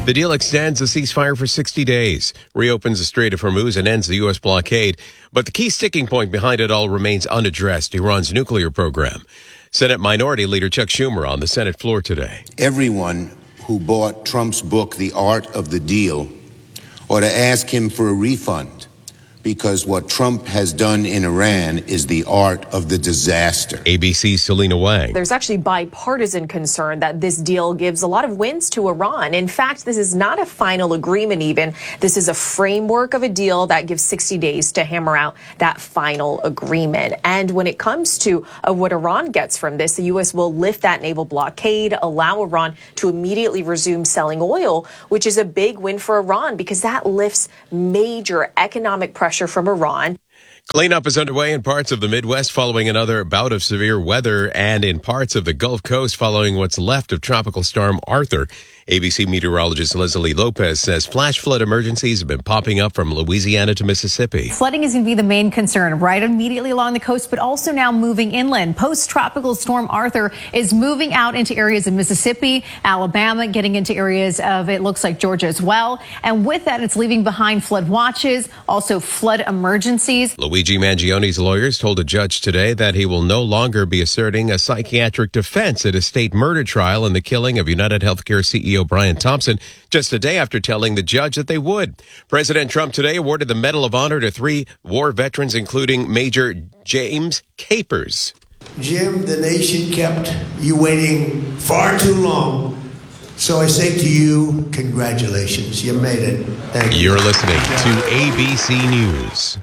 The deal extends the ceasefire for sixty days, reopens the Strait of Hormuz, and ends the U S blockade. But the key sticking point behind it all remains unaddressed, Iran's nuclear program. Senate Minority Leader Chuck Schumer on the Senate floor today. Everyone who bought Trump's book, The Art of the Deal, ought to ask him for a refund, because what Trump has done in Iran is the art of the disaster. A B C's Selena Wang. There's actually bipartisan concern that this deal gives a lot of wins to Iran. In fact, this is not a final agreement even. This is a framework of a deal that gives sixty days to hammer out that final agreement. And when it comes to uh, what Iran gets from this, the U S will lift that naval blockade, allow Iran to immediately resume selling oil, which is a big win for Iran because that lifts major economic pressure from Iran. Cleanup is underway in parts of the Midwest following another bout of severe weather and in parts of the Gulf Coast following what's left of Tropical Storm Arthur. A B C meteorologist Leslie Lopez says flash flood emergencies have been popping up from Louisiana to Mississippi. Flooding is going to be the main concern right immediately along the coast, but also now moving inland. Post-tropical storm Arthur is moving out into areas of Mississippi, Alabama, getting into areas of, it looks like, Georgia as well. And with that, it's leaving behind flood watches, also flood emergencies. Luigi Mangione's lawyers told a judge today that he will no longer be asserting a psychiatric defense at a state murder trial in the killing of United Healthcare C E O Brian Thompson, just a day after telling the judge that they would. President Trump today awarded the Medal of Honor to three war veterans, including Major James Capers. Jim, the nation kept you waiting far too long. So I say to you, congratulations. You made it. Thank you. You're listening to A B C News.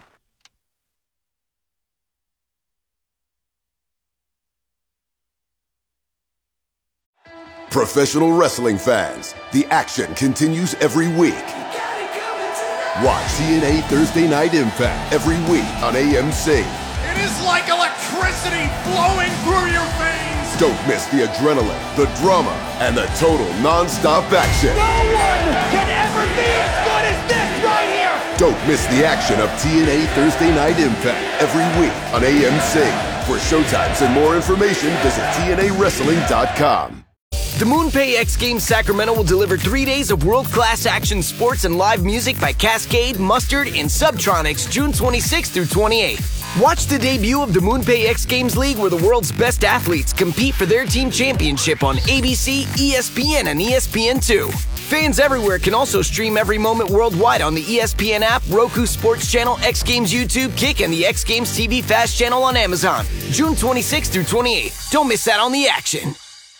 Professional wrestling fans, the action continues every week. Watch T N A Thursday Night Impact every week on A M C. It is like electricity flowing through your veins. Don't miss the adrenaline, the drama, and the total non-stop action. No one can ever be as good as this right here. Don't miss the action of T N A Thursday Night Impact every week on A M C. For showtimes and more information, visit T N A wrestling dot com. The MoonPay X Games Sacramento will deliver three days of world-class action sports and live music by Cascade, Mustard, and Subtronics June twenty-sixth through twenty-eighth. Watch the debut of the MoonPay X Games League where the world's best athletes compete for their team championship on A B C, E S P N, and E S P N two. Fans everywhere can also stream every moment worldwide on the E S P N app, Roku Sports Channel, X Games YouTube, Kick, and the X Games T V Fast Channel on Amazon. June twenty-sixth through twenty-eighth. Don't miss out on the action.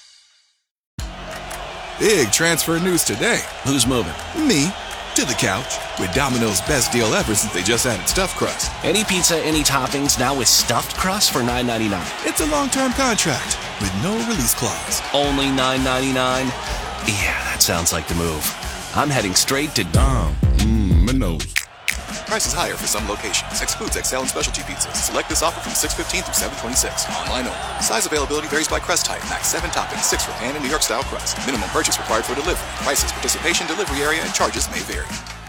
Big transfer news today. Who's moving? Me. To the couch. With Domino's best deal ever since they just added stuffed crust. Any pizza, any toppings, now with stuffed crust for nine ninety-nine. It's a long-term contract with no release clause. Only nine ninety-nine? Yeah, that sounds like the move. I'm heading straight to Dom. Mmm, my nose. Prices higher for some locations. Excludes X L and specialty pizzas. Select this offer from six fifteen through seven twenty-six. Online only. Size availability varies by crust type. Max seven toppings, six for pan and New York style crust. Minimum purchase required for delivery. Prices, participation, delivery area, and charges may vary.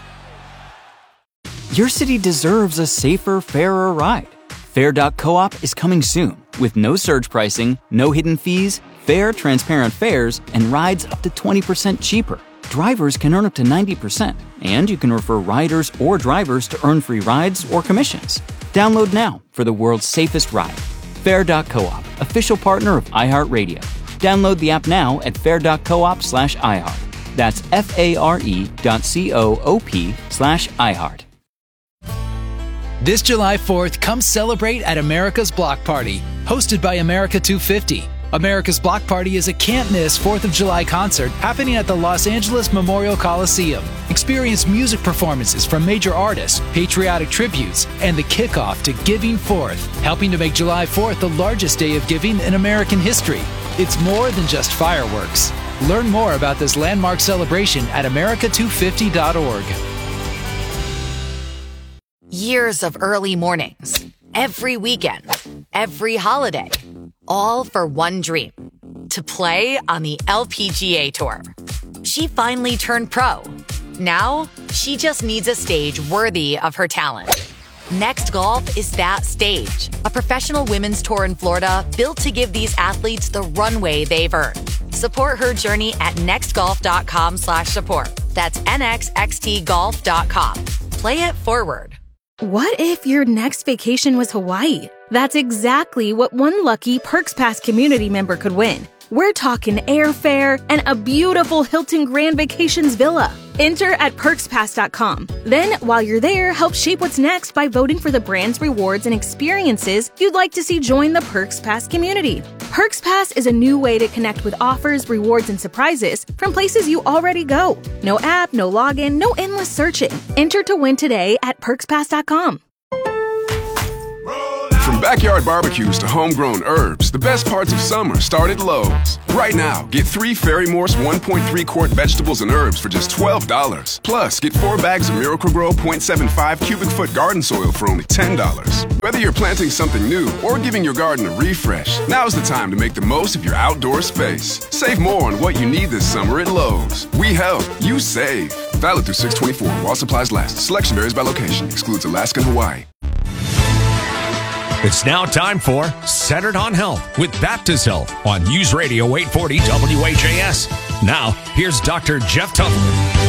Your city deserves a safer, fairer ride. Fair dot coop is coming soon with no surge pricing, no hidden fees, fair, transparent fares, and rides up to twenty percent cheaper. Drivers can earn up to ninety percent, and you can refer riders or drivers to earn free rides or commissions. Download now for the world's safest ride. Fair dot coop, official partner of iHeartRadio. Download the app now at fair dot coop slash iHeart. That's F-A-R-E dot C-O-O-P slash iHeart. This July fourth, come celebrate at America's Block Party, hosted by America two fifty. America's Block Party is a can't-miss fourth of July concert happening at the Los Angeles Memorial Coliseum. Experience music performances from major artists, patriotic tributes, and the kickoff to Giving Fourth, helping to make July fourth the largest day of giving in American history. It's more than just fireworks. Learn more about this landmark celebration at America two fifty dot org. Years of early mornings, every weekend, every holiday, all for one dream, to play on the L P G A Tour. She finally turned pro. Now, she just needs a stage worthy of her talent. Next Golf is that stage, a professional women's tour in Florida built to give these athletes the runway they've earned. Support her journey at nextgolf dot com slash support. That's N X X T golf dot com. Play it forward. What if your next vacation was Hawaii? That's exactly what one lucky Perks Pass community member could win. We're talking airfare and a beautiful Hilton Grand Vacations villa. Enter at perks pass dot com. Then, while you're there, help shape what's next by voting for the brands, rewards, and experiences you'd like to see join the Perks Pass community. Perks Pass is a new way to connect with offers, rewards, and surprises from places you already go. No app, no login, no endless searching. Enter to win today at perks pass dot com. From backyard barbecues to homegrown herbs, the best parts of summer start at Lowe's. Right now, get three Ferry-Morse one point three quart vegetables and herbs for just twelve dollars. Plus, get four bags of Miracle-Gro zero point seven five cubic foot garden soil for only ten dollars. Whether you're planting something new or giving your garden a refresh, now's the time to make the most of your outdoor space. Save more on what you need this summer at Lowe's. We help, you save. Valid through six twenty-four while supplies last. Selection varies by location. Excludes Alaska and Hawaii. It's now time for Centered on Health with Baptist Health on News Radio eight forty W H A S. Now, here's Doctor Jeff Tufman.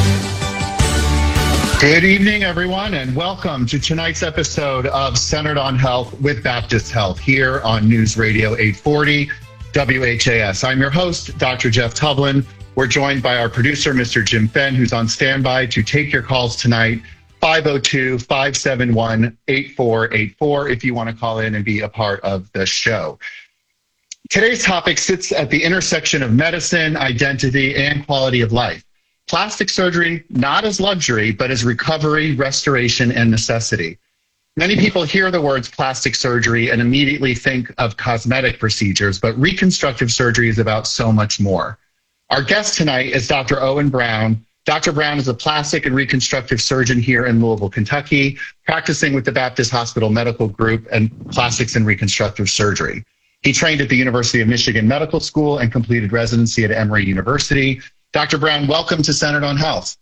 Good evening, everyone, and welcome to tonight's episode of Centered on Health with Baptist Health here on News Radio eight forty W H A S. I'm your host, Doctor Jeff Tufman. We're joined by our producer, Mister Jim Fenn, who's on standby to take your calls tonight. five oh two, five seven one, eight four eight four if you want to call in and be a part of the show. Today's topic sits at the intersection of medicine, identity, and quality of life. Plastic surgery, not as luxury, but as recovery, restoration, and necessity. Many people hear the words plastic surgery and immediately think of cosmetic procedures, but reconstructive surgery is about so much more. Our guest tonight is Doctor Owen Brown. Doctor Brown is a plastic and reconstructive surgeon here in Louisville, Kentucky, practicing with the Baptist Hospital Medical Group and plastics and reconstructive surgery. He trained at the University of Michigan Medical School and completed residency at Emory University. Doctor Brown, welcome to Centered on Health.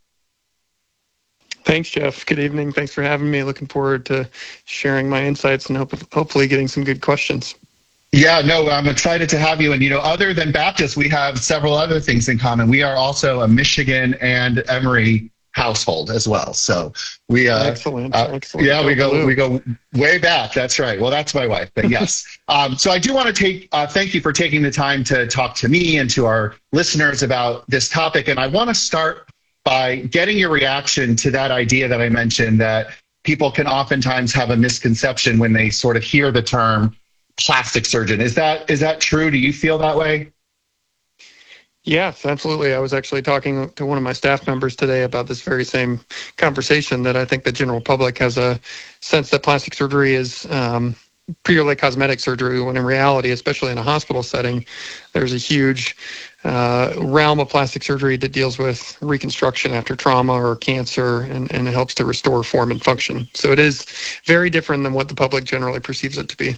Thanks, Jeff. Good evening. Thanks for having me. Looking forward to sharing my insights and hope, hopefully getting some good questions. Yeah, no, I'm excited to have you. And, you know, other than Baptist, we have several other things in common. We are also a Michigan and Emory household as well. So we, uh, excellent, uh, excellent. Yeah, we go, blue. we go way back. That's right. Well, that's my wife, but yes. um, so I do want to take, uh, thank you for taking the time to talk to me and to our listeners about this topic. And I want to start by getting your reaction to that idea that I mentioned, that people can oftentimes have a misconception when they sort of hear the term plastic surgeon. Is that is that true? Do you feel that way? Yes, absolutely. I was actually talking to one of my staff members today about this very same conversation, that I think the general public has a sense that plastic surgery is um, purely cosmetic surgery, when in reality, especially in a hospital setting, there's a huge uh, realm of plastic surgery that deals with reconstruction after trauma or cancer, and, and it helps to restore form and function. So it is very different than what the public generally perceives it to be.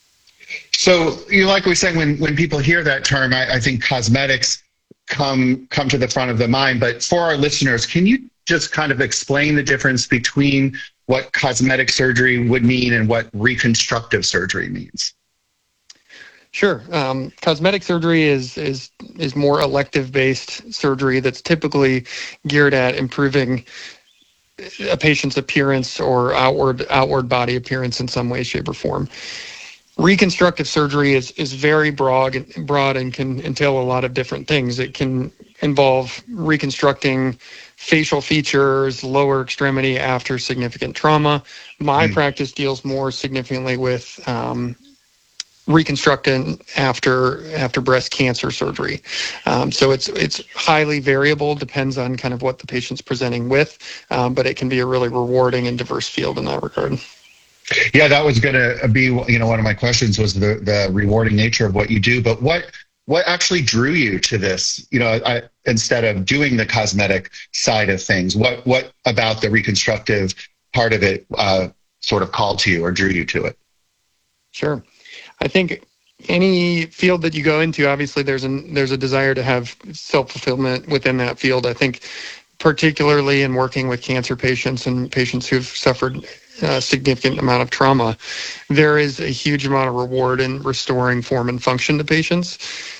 So, you know, like we said, when, when people hear that term, I, I think cosmetics come come to the front of the mind. But for our listeners, can you just kind of explain the difference between what cosmetic surgery would mean and what reconstructive surgery means? Sure. Um, cosmetic surgery is is is more elective-based surgery that's typically geared at improving a patient's appearance or outward outward body appearance in some way, shape, or form. Reconstructive surgery is, is very broad, broad and can entail a lot of different things. It can involve reconstructing facial features, lower extremity after significant trauma. My mm. practice deals more significantly with um, reconstructing after after breast cancer surgery. Um, so it's it's highly variable, depends on kind of what the patient's presenting with, um, but it can be a really rewarding and diverse field in that regard. Yeah, that was going to be, you know, one of my questions was the, the rewarding nature of what you do. But what what actually drew you to this, you know, I, instead of doing the cosmetic side of things? What what about the reconstructive part of it uh, sort of called to you or drew you to it? Sure. I think any field that you go into, obviously there's an there's a desire to have self-fulfillment within that field. I think particularly in working with cancer patients and patients who've suffered a significant amount of trauma, there is a huge amount of reward in restoring form and function to patients.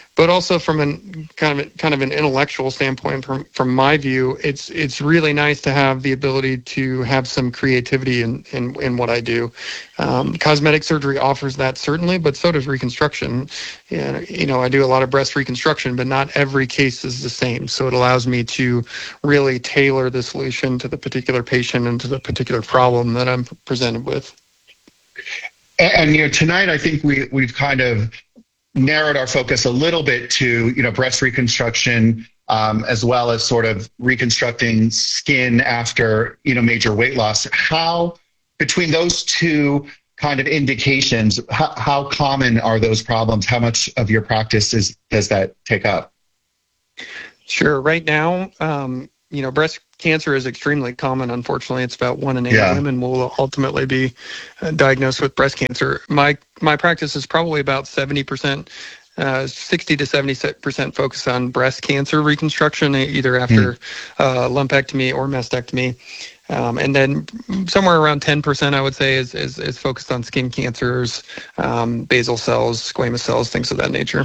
but also from an kind of kind of an intellectual standpoint, from from my view, it's it's really nice to have the ability to have some creativity in in, in what I do. Um, cosmetic surgery offers that certainly, but so does reconstruction. And you know, I do a lot of breast reconstruction, but not every case is the same. So it allows me to really tailor the solution to the particular patient and to the particular problem that I'm presented with. And, and you know, tonight I think we we've kind of narrowed our focus a little bit to, you know, breast reconstruction, um, as well as sort of reconstructing skin after, you know, major weight loss. How, between those two kind of indications, how, how common are those problems? How much of your practice is, does that take up? Sure. Right now, um, you know, breast cancer is extremely common. Unfortunately, it's about one in eight Yeah. women will ultimately be uh, diagnosed with breast cancer. My my practice is probably about seventy percent, uh, sixty to seventy percent focused on breast cancer reconstruction, either after mm. uh, lumpectomy or mastectomy. Um, and then somewhere around ten percent, I would say, is, is, is focused on skin cancers, um, basal cells, squamous cells, things of that nature.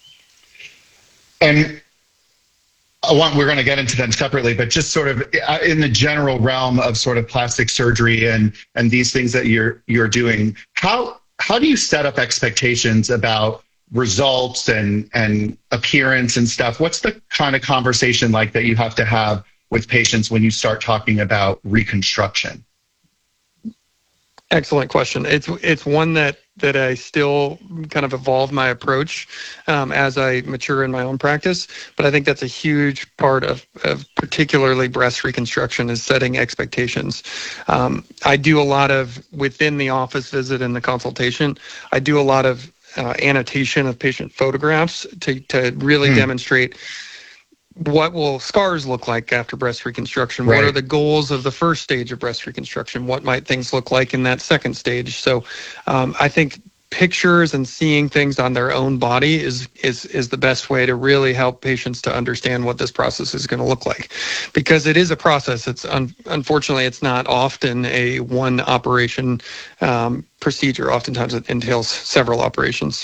And I want, we're going to get into them separately, but just sort of in the general realm of sort of plastic surgery and, and these things that you're, you're doing, how, how do you set up expectations about results and, and appearance and stuff? What's the kind of conversation like that you have to have with patients when you start talking about reconstruction? Excellent question. It's it's one that, that I still kind of evolve my approach um, as I mature in my own practice. But I think that's a huge part of, of particularly breast reconstruction is setting expectations. Um, I do a lot of, within the office visit and the consultation, I do a lot of uh, annotation of patient photographs to, to really mm. demonstrate what will scars look like after breast reconstruction? Right. What are the goals of the first stage of breast reconstruction? What might things look like in that second stage? So um, I think pictures and seeing things on their own body is, is, is the best way to really help patients to understand what this process is going to look like. Because it is a process. It's un- unfortunately, it's not often a one operation um, procedure. Oftentimes it entails several operations.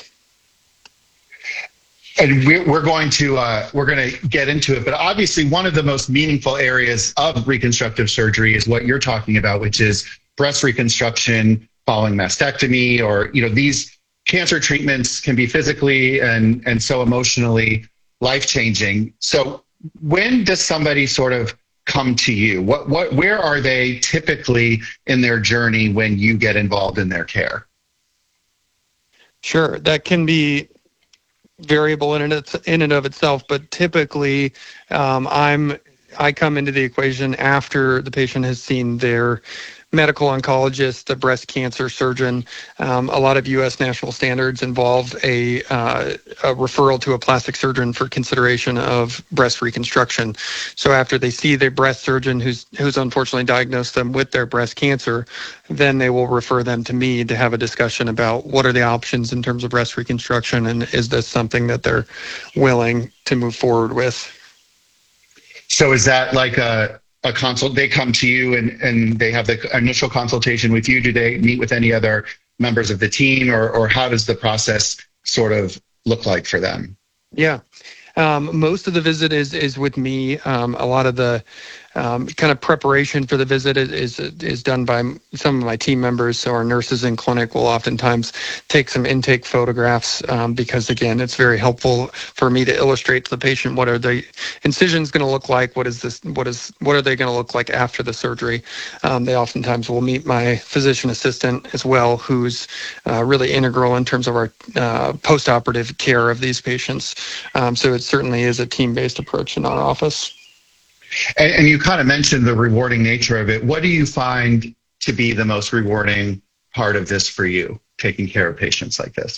And we're going to uh, we're going to get into it, but obviously one of the most meaningful areas of reconstructive surgery is what you're talking about, which is breast reconstruction following mastectomy, or you know these cancer treatments can be physically and and so emotionally life changing. So when does somebody sort of come to you? What what where are they typically in their journey when you get involved in their care? Sure, that can be variable in and, in and of itself, but typically um, I'm I come into the equation after the patient has seen their medical oncologist, a breast cancer surgeon. Um, a lot of U S national standards involve a, uh, a referral to a plastic surgeon for consideration of breast reconstruction. So after they see their breast surgeon who's who's unfortunately diagnosed them with their breast cancer, then they will refer them to me to have a discussion about what are the options in terms of breast reconstruction, and is this something that they're willing to move forward with. So is that like a a consult? They come to you and, and they have the initial consultation with you. Do they meet with any other members of the team, or, or how does the process sort of look like for them? Yeah. Um, most of the visit is, is with me. Um, a lot of the um, kind of preparation for the visit is, is is done by some of my team members. So our nurses in clinic will oftentimes take some intake photographs um, because, again, it's very helpful for me to illustrate to the patient what are the incisions going to look like, what is this, what is what are they going to look like after the surgery. Um, they oftentimes will meet my physician assistant as well, who's uh, really integral in terms of our uh, post-operative care of these patients. Um, so it certainly is a team-based approach in our office. And, and you kind of mentioned the rewarding nature of it. What do you find to be the most rewarding part of this for you, taking care of patients like this?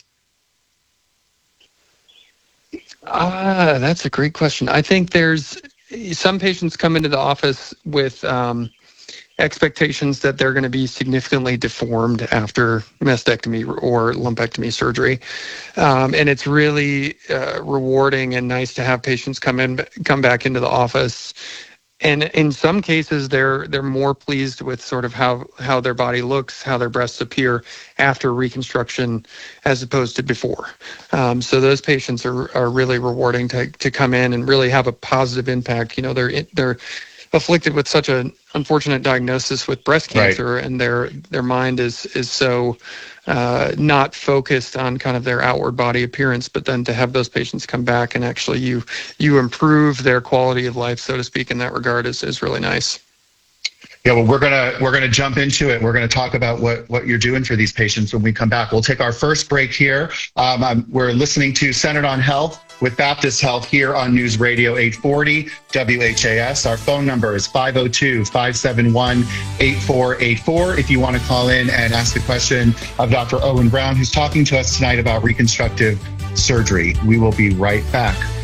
Ah, that's a great question. I think there's some patients come into the office with um, expectations that they're going to be significantly deformed after mastectomy or lumpectomy surgery. Um, and it's really uh, rewarding and nice to have patients come in, come back into the office And in some cases, they're they're more pleased with sort of how, how their body looks, how their breasts appear after reconstruction as opposed to before. Um, so those patients are, are really rewarding to to come in and really have a positive impact. You know, they're they're afflicted with such an unfortunate diagnosis with breast cancer, right. and their their mind is is so uh, not focused on kind of their outward body appearance, but then to have those patients come back and actually you you improve their quality of life, so to speak, in that regard is is really nice. Yeah, well, we're gonna we're gonna jump into it. We're gonna talk about what what you're doing for these patients when we come back. We'll take our first break here. Um, I'm, we're listening to Centered on Health with Baptist Health here on News Radio eight forty W H A S. Our phone number is five oh two, five seven one, eight four eight four if you want to call in and ask the question of Doctor Owen Brown, who's talking to us tonight about reconstructive surgery. We will be right back.